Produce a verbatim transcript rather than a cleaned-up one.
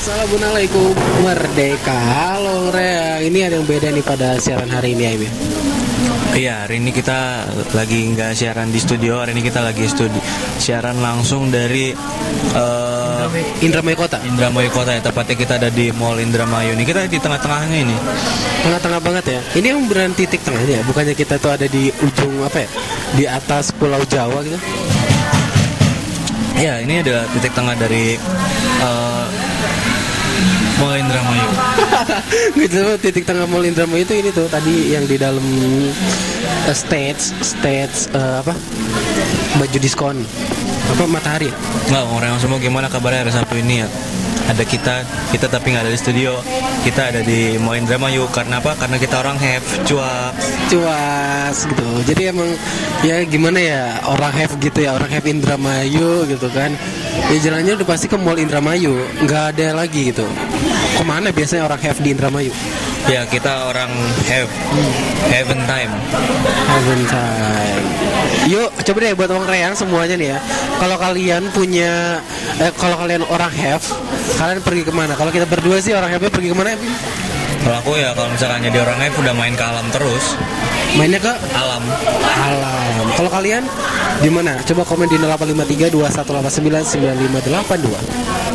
Assalamualaikum Merdeka. Halo Rea. Ini ada yang beda nih pada siaran hari ini ya. Iya, hari ini kita lagi nggak siaran di studio. Hari ini kita lagi studi siaran langsung dari uh, Indramayu Kota. Indramayu Kota ya, tepatnya kita ada di Mall Indramayu. Ini kita di tengah-tengahnya ini. Tengah-tengah banget ya. Ini yang beneran titik tengahnya. Bukannya kita tuh ada di ujung apa ya? Di atas Pulau Jawa gitu. Ya, ini adalah titik tengah dari uh, Mall Indramayu. Gitu, titik tengah Mall Indramayu itu ini tuh tadi yang di dalam uh, stage stage uh, apa? Baju diskon. Apa Matahari? Nggak, orang semua gimana kabarnya hari Sabtu ini ya? Ada kita, kita tapi nggak ada di studio. Kita ada di Mall Indramayu. Karena apa? Karena kita orang have cuak. Cuas gitu. Jadi emang ya gimana ya, orang have gitu ya, orang have Indramayu gitu kan. Ya jalannya udah pasti ke Mall Indramayu, nggak ada lagi gitu. Kemana biasanya orang have di Indramayu? Ya, kita orang have hmm. Heaven time. Heaven time. Yuk coba deh buat orang Reyang semuanya nih ya. Kalau kalian punya eh, kalau kalian orang have, kalian pergi kemana? Kalau kita berdua sih orang have pergi kemana? Kalau aku ya, kalau misalkan jadi orang have udah main ke alam terus. Mainnya ke alam. Alam. Kalau kalian di mana? Coba komen di nol delapan lima tiga dua satu delapan sembilan sembilan lima delapan dua.